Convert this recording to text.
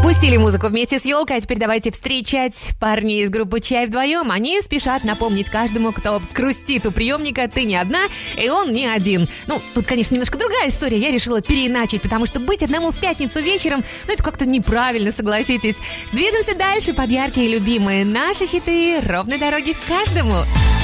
Пустили музыку вместе с елкой, а теперь давайте встречать парней из группы «Чай вдвоем». Они спешат напомнить каждому, кто грустит у приемника: ты не одна, и он не один. Ну, тут, конечно, немножко другая история. Я решила переиначить, потому что быть одному в пятницу вечером, ну, это как-то неправильно, согласитесь. Движемся дальше под яркие и любимые наши хиты ровной дороги каждому.